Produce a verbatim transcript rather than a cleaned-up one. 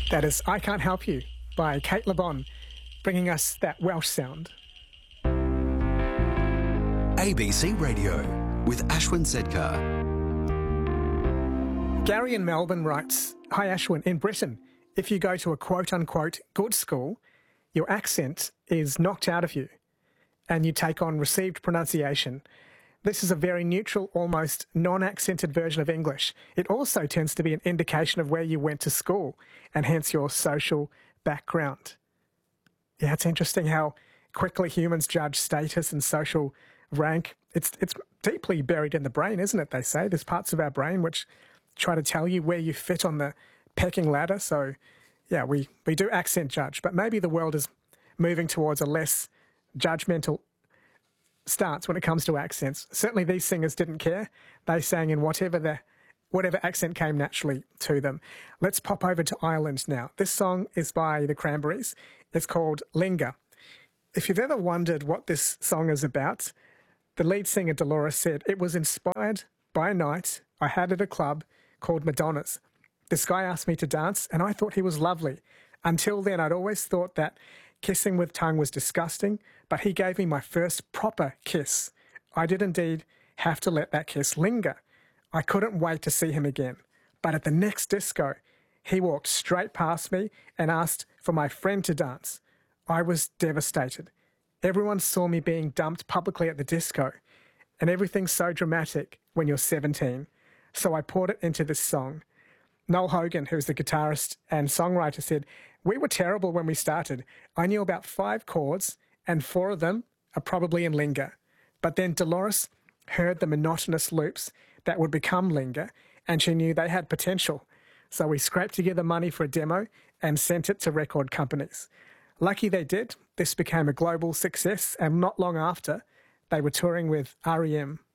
That is I Can't Help You by Kate LeBon, bringing us that Welsh sound. A B C Radio with Ashwin Sedkar. Gary in Melbourne writes, "Hi Ashwin, in Britain, if you go to a quote-unquote good school, your accent is knocked out of you and you take on received pronunciation. This is a very neutral, almost non-accented version of English. It also tends to be an indication of where you went to school and hence your social background." Yeah, it's interesting how quickly humans judge status and social rank. It's it's deeply buried in the brain, isn't it, they say? There's parts of our brain which try to tell you where you fit on the pecking ladder. So, yeah, we, we do accent judge, but maybe the world is moving towards a less judgmental stance when it comes to accents. Certainly these singers didn't care. They sang in whatever the whatever accent came naturally to them. Let's pop over to Ireland now. This song is by the Cranberries. It's called Linger. If you've ever wondered what this song is about, the lead singer Dolores said, "It was inspired by a night I had at a club called Madonna's. This guy asked me to dance and I thought he was lovely. Until then, I'd always thought that kissing with tongue was disgusting, but he gave me my first proper kiss. I did indeed have to let that kiss linger. I couldn't wait to see him again. But at the next disco, he walked straight past me and asked for my friend to dance. I was devastated. Everyone saw me being dumped publicly at the disco, and everything's so dramatic when you're seventeen. So I poured it into this song." Noel Hogan, who's the guitarist and songwriter, said, "We were terrible when we started. I knew about five chords, and four of them are probably in Linger. But then Dolores heard the monotonous loops that would become Linger, and she knew they had potential. So we scraped together money for a demo and sent it to record companies. Lucky they did. This became a global success, and not long after, they were touring with R E M."